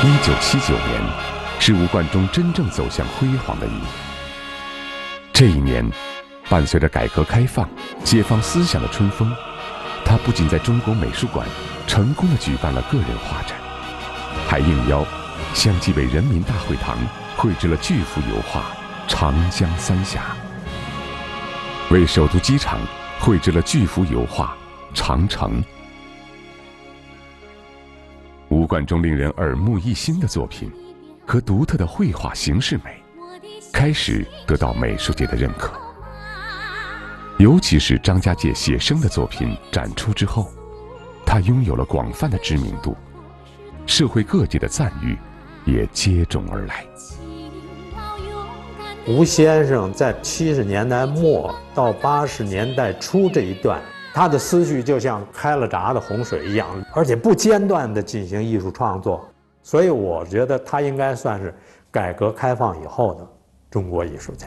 1979年，是吴冠中真正走向辉煌的一年。这一年，伴随着改革开放、解放思想的春风，他不仅在中国美术馆成功地举办了个人画展，还应邀向济北人民大会堂绘制了巨幅油画《长江三峡》，为首都机场绘制了巨幅油画《长城》。吴冠中令人耳目一新的作品和独特的绘画形式美，开始得到美术界的认可。尤其是张家界写生的作品展出之后，他拥有了广泛的知名度，社会各界的赞誉也接踵而来。 吴先生在70年代末到80年代初这一段，他的思绪就像开了闸的洪水一样，而且不间断地进行艺术创作，所以我觉得他应该算是改革开放以后的中国艺术家。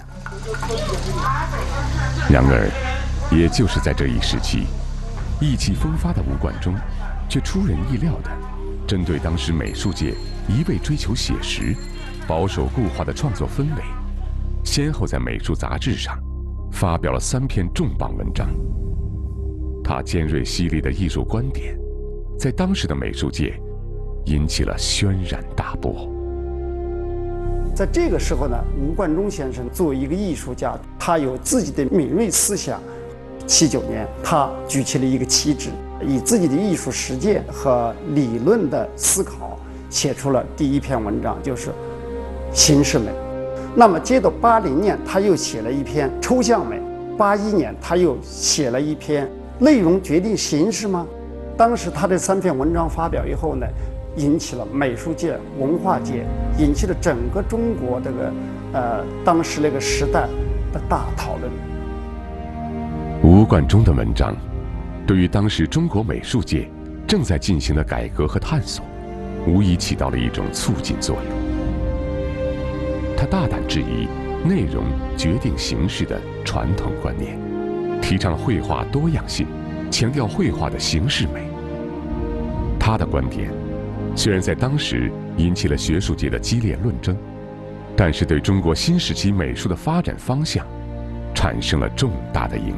然而，也就是在这一时期，意气风发的吴冠中，却出人意料地针对当时美术界一味追求写实、保守固化的创作氛围，先后在美术杂志上发表了3篇重磅文章。他尖锐犀利的艺术观点，在当时的美术界引起了轩然大波。 在这个时候呢，吴冠中先生作为一个艺术家，他有自己的敏锐思想。79年，他举起了一个旗帜，以自己的艺术实践和理论的思考，写出了第一篇文章，就是形式美。那么接着80年，他又写了一篇抽象美；81年，他又写了一篇内容决定形式吗？当时他这3篇文章发表以后呢，引起了美术界、文化界，引起了整个中国这个当时那个时代的大讨论。 吴冠中的文章，对于当时中国美术界正在进行的改革和探索，无疑起到了一种促进作用。他大胆质疑内容决定形式的传统观念，提倡绘画多样性，强调绘画的形式美。他的观点虽然在当时引起了学术界的激烈论争，但是对中国新时期美术的发展方向产生了重大的影